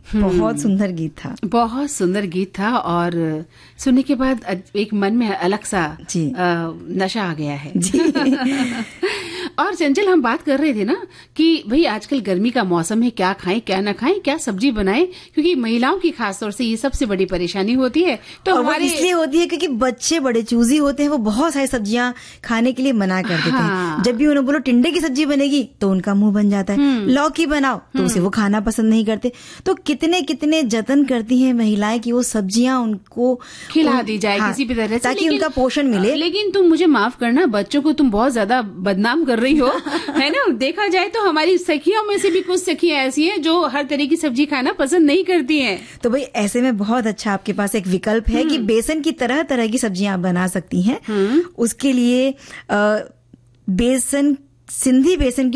बहुत सुंदर गीत था। बहुत सुंदर गीत था और सुनने के बाद एक मन में अलग सा नशा आ गया है जी। और चंचल, हम बात कर रहे थे ना कि भाई आजकल गर्मी का मौसम है, क्या खाएं क्या ना खाएं, क्या सब्जी बनाएं, क्योंकि महिलाओं की खासतौर से ये सबसे बड़ी परेशानी होती है। तो हमारे इसलिए होती है क्योंकि बच्चे बड़े चूजी होते हैं, वो बहुत सारी सब्जियां खाने के लिए मना कर देते हैं। जब भी उन्हें बोलो टिंडे की सब्जी बनेगी तो उनका मुंह बन जाता है, लौकी बनाओ तो उसे वो खाना पसंद नहीं करते। तो कितने कितने जतन करती हैं महिलाएं कि वो सब्जियां उनको खिला दी जाए किसी भी तरह से, ताकि उनका पोषण मिले। लेकिन तुम मुझे माफ करना, बच्चों को तुम बहुत ज्यादा बदनाम कर रही हो है ना। देखा जाए तो हमारी सखियों में से भी कुछ सखियां ऐसी हैं जो हर तरह की सब्जी खाना पसंद नहीं करती हैं। तो भाई ऐसे में बहुत अच्छा आपके पास एक विकल्प है कि बेसन की तरह तरह की सब्जियां आप बना सकती हैं। उसके लिए बेसन, सिंधी बेसन की